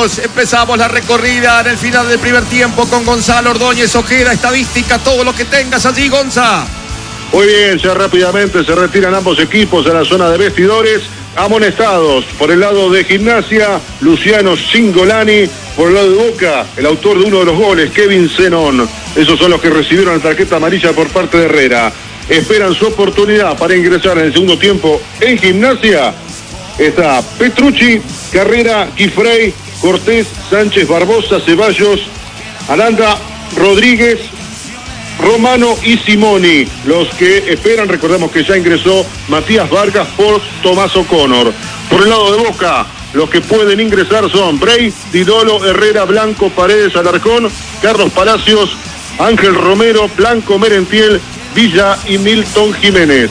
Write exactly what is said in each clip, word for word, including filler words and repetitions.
amigos, empezamos la recorrida en el final del primer tiempo con Gonzalo Ordóñez Ojeda. Estadística, todo lo que tengas allí, Gonza. Muy bien, ya rápidamente se retiran ambos equipos a la zona de vestidores. Amonestados por el lado de Gimnasia, Luciano Cingolani. Por el lado de Boca, el autor de uno de los goles, Kevin Zenón. Esos son los que recibieron la tarjeta amarilla por parte de Herrera. Esperan su oportunidad para ingresar en el segundo tiempo en Gimnasia. Está Petrucci, Carrera, Quifrey, Cortés, Sánchez, Barbosa, Ceballos, Aranda, Rodríguez, Romano y Simoni. Los que esperan, recordemos que ya ingresó Matías Vargas por Tomás O'Connor. Por el lado de Boca, los que pueden ingresar son Bray, Didolo, Herrera, Blanco, Paredes, Alarcón, Carlos Palacios, Ángel Romero, Blanco, Merentiel, Villa y Milton Jiménez.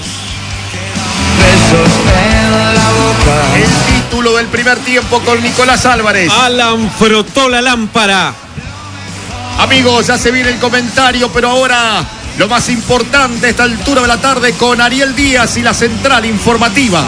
El título del primer tiempo con Nicolás Álvarez. Alan frotó la lámpara. Amigos, ya se viene el comentario, pero ahora lo más importante a esta altura de la tarde con Ariel Díaz y la central informativa.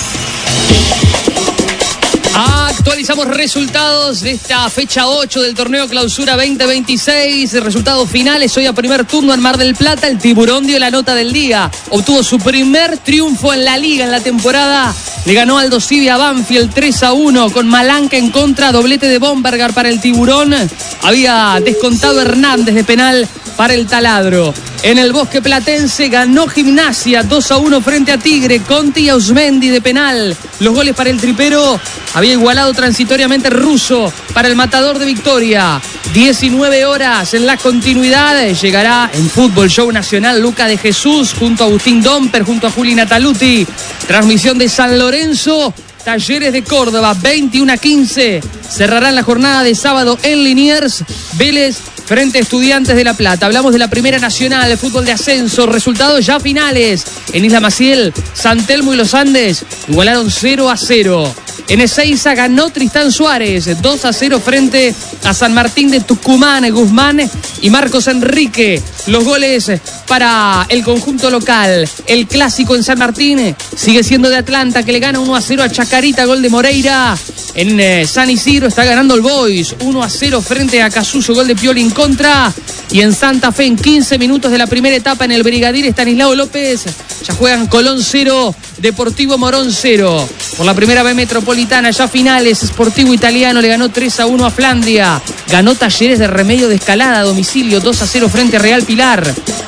Actualizamos resultados de esta fecha ocho del torneo Clausura veinte veintiséis. Resultados finales. Hoy a primer turno en Mar del Plata, el Tiburón dio la nota del día. Obtuvo su primer triunfo en la liga en la temporada. Le ganó Aldo Civi a Banfield tres a uno con Malanca en contra. Doblete de Bombergar para el Tiburón. Había descontado Hernández de penal para el Taladro. En el Bosque Platense ganó Gimnasia dos a uno frente a Tigre. Conti y Ausmendi de penal. Los goles para el Tripero había igualado transitoriamente Russo para el Matador de Victoria. diecinueve horas en la continuidad. Llegará en Fútbol Show Nacional Luca de Jesús junto a Agustín Domper, junto a Juli Nataluti. Transmisión de San Lorenzo, Talleres de Córdoba, veintiuno a quince. Cerrarán la jornada de sábado en Liniers. Vélez frente a Estudiantes de La Plata. Hablamos de la Primera Nacional de Fútbol de Ascenso. Resultados ya finales. En Isla Maciel, San Telmo y Los Andes igualaron cero a cero. En Ezeiza ganó Tristán Suárez dos a cero frente a San Martín de Tucumán. Guzmán y Marcos Enrique. Los goles para el conjunto local. El clásico en San Martín sigue siendo de Atlanta, que le gana uno a cero a Chacarita. Gol de Moreira. En eh, San Isidro está ganando el Boys uno a cero frente a Casuso. Gol de Pioli en contra. Y en Santa Fe, en quince minutos de la primera etapa, en el Brigadier Estanislao López, ya juegan Colón cero, Deportivo Morón cero. Por la primera B metropolitana, ya finales, Sportivo Italiano le ganó tres a uno a Flandria. Ganó Talleres de Remedio de Escalada a domicilio dos a cero frente a Real Pilar.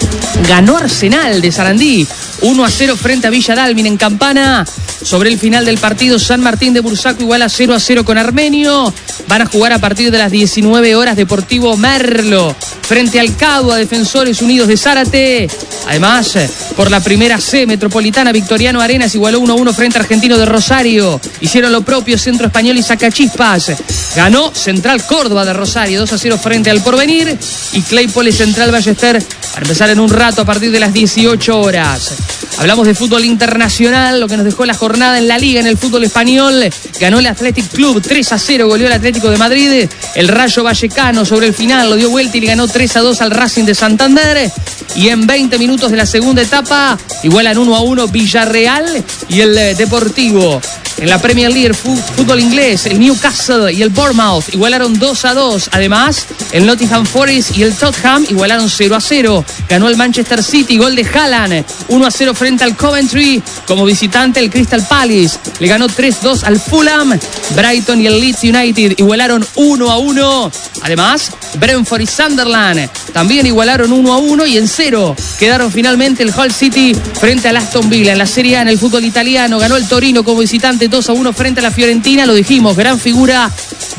Ganó Arsenal de Sarandí uno a cero frente a Villa Dálmine en Campana. Sobre el final del partido, San Martín de Bursaco igual a cero a cero con Armenio. Van a jugar a partir de las diecinueve horas Deportivo Merlo frente al Cabo, a Defensores Unidos de Zárate. Además, por la primera C metropolitana, Victoriano Arenas igualó uno a uno frente a Argentino de Rosario. Hicieron lo propio Centro Español y Sacachispas. Ganó Central Córdoba de Rosario dos a cero frente al Porvenir. Y Claypole Central Ballester para empezar en un rato a partir de las dieciocho horas. Hablamos de fútbol internacional, lo que nos dejó la jornada en la Liga, en el fútbol español. Ganó el Athletic Club tres a cero, goleó el Atlético de Madrid. El Rayo Vallecano sobre el final lo dio vuelta y le ganó tres a dos al Racing de Santander. Y en veinte minutos de la segunda etapa igualan uno a uno Villarreal y el eh, Deportivo. En la Premier League, fútbol inglés, el Newcastle y el Bournemouth igualaron dos a dos. Además, el Nottingham Forest y el Tottenham igualaron cero a cero. Ganó el Manchester City, gol de Haaland, uno a cero frente al Coventry. Como visitante, el Crystal Palace le ganó tres dos al Fulham. Brighton y el Leeds United igualaron uno a uno. Además, Brentford y Sunderland también igualaron uno a uno. Y en cero quedaron finalmente el Hull City frente al Aston Villa. En la Serie A, en el fútbol italiano, ganó el Torino como visitante dos a uno frente a la Fiorentina. Lo dijimos, gran figura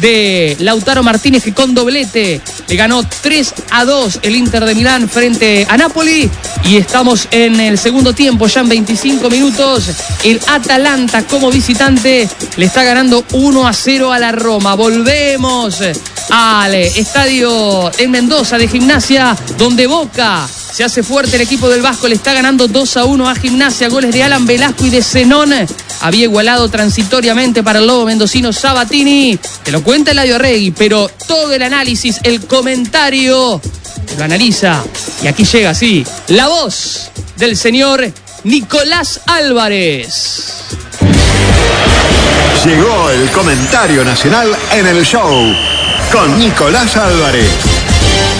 de Lautaro Martínez, que con doblete le ganó tres a dos el Inter de Milán frente a Napoli. Y estamos en el segundo tiempo, ya en veinticinco minutos. El Atalanta como visitante le está ganando uno a cero a la Roma. Volvemos al estadio en Mendoza de Gimnasia, donde Boca se hace fuerte. El equipo del Vasco le está ganando dos a uno a Gimnasia. Goles de Alan Velasco y de Zenón. Había igualado transitoriamente para el lobo mendocino Sabatini. Te lo cuenta Eladio Arregui, pero todo el análisis, el comentario, lo analiza. Y aquí llega, sí, la voz del señor Nicolás Álvarez. Llegó el comentario nacional en el show con Nicolás Álvarez.